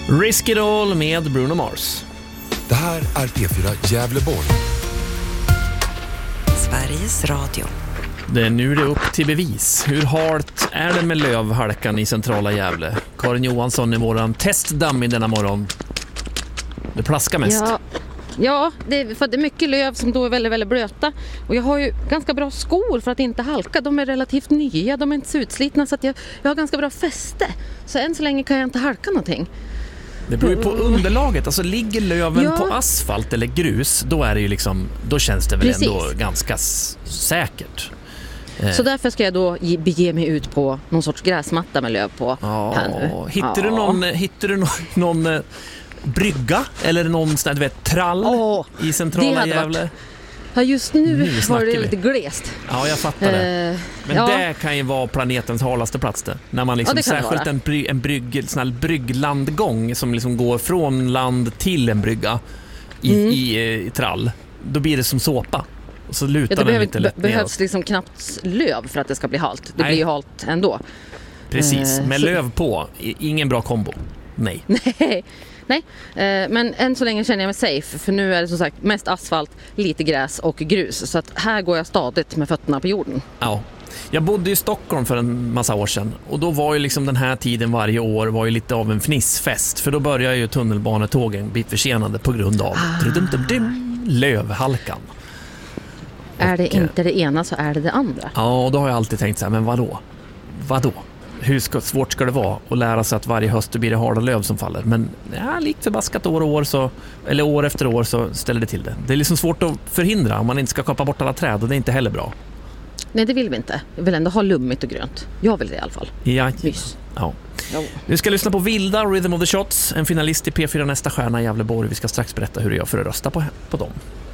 Risk It All med Bruno Mars. Det här är P4 Gävleborg. Sveriges Radio. Det är nu det är upp till bevis. Hur halt är det med lövhalkan i centrala Gävle? Karin Johansson är våran testdummy denna morgon. Det plaskar mest. Ja, det är mycket löv som då är väldigt, väldigt blöta. Och jag har ju ganska bra skor för att inte halka. De är relativt nya, de är inte så utslitna så att jag har ganska bra fäste. Så än så länge kan jag inte halka någonting. Det beror ju på underlaget. Alltså ligger löven på asfalt eller grus, då är det ju liksom, då känns det väl ändå ganska säkert. Så därför ska jag då bege mig ut på någon sorts gräsmatta med löv på här nu. Hittar du någon brygga eller någon sån där, trall i centrala Gävle? Ja, just nu var det lite glest. Ja, jag fattar det. Men det kan ju vara planetens halaste plats det. När man liksom särskilt en brygglandgång som liksom går från land till en brygga i trall. Då blir det som såpa. Och så lutar den lite lätt neråt. Behövs liksom knappt löv för att det ska bli halt. Det blir ju halt ändå. Precis, med löv på. Ingen bra kombo. Nej. Nej, men än så länge känner jag mig safe. För nu är det som sagt mest asfalt, lite gräs och grus. Så att här går jag stadigt med fötterna på jorden. Ja, jag bodde i Stockholm för en massa år sedan. Och då var ju liksom den här tiden varje år var ju lite av en fnissfest. För då började ju tunnelbanetågen bli försenade på grund av lövhalkan. Är det inte det ena så är det det andra. Ja, och då har jag alltid tänkt så här, men vadå? Hur svårt ska det vara att lära sig att varje höst blir det harda löv som faller? Men likt förbaskat år efter år så ställer det till det. Det är liksom svårt att förhindra om man inte ska kapa bort alla träd, och det är inte heller bra. Nej, det vill vi inte. Vi vill ändå ha lummigt och grönt. Jag vill det i alla fall. Ja. Mys. Ja. Vi ska lyssna på Vilda, Rhythm of the Shots, en finalist i P4 Nästa stjärna i Gävleborg. Vi ska strax berätta hur det gör för att rösta på dem.